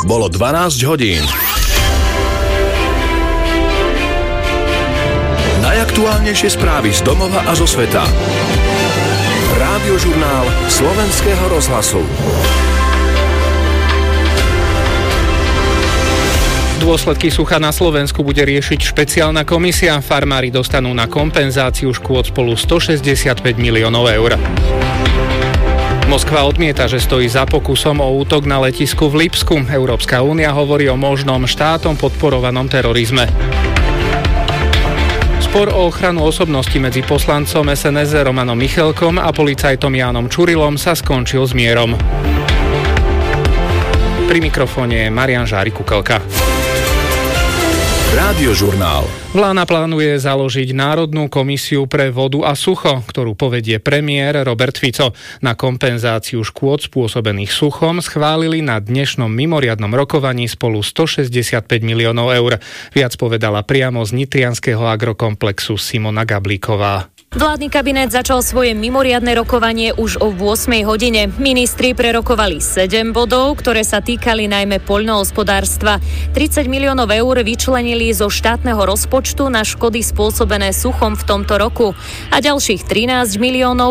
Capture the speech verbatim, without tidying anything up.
Bolo dvanásť hodín. Najaktuálnejšie správy z domova a zo sveta. Rádiožurnál Slovenského rozhlasu. Dôsledky sucha na Slovensku bude riešiť špeciálna komisia. Farmári dostanú na kompenzáciu škôd spolu stošesťdesiatpäť miliónov eur. Moskva odmieta, že stojí za pokusom o útok na letisku v Lipsku. Európska únia hovorí o možnom štátom podporovanom terorizme. Spor o ochranu osobnosti medzi poslancom es en es Romanom Michelkom a policajtom Jánom Čurilom sa skončil s mierom. Pri mikrofóne je Marián Žári-Kukelka. Rádiožurnál. Vláda plánuje založiť Národnú komisiu pre vodu a sucho, ktorú povedie premiér Robert Fico. Na kompenzáciu škôd spôsobených suchom schválili na dnešnom mimoriadnom rokovaní spolu stošesťdesiatpäť miliónov eur. Viac povedala priamo z nitrianskeho agrokomplexu Simona Gablíková. Vládny kabinet začal svoje mimoriadne rokovanie už o ôsmej hodine. Ministri prerokovali sedem bodov, ktoré sa týkali najmä poľnohospodárstva. tridsať miliónov eur vyčlenili zo štátneho rozpočtu na škody spôsobené suchom v tomto roku a ďalších trinásť miliónov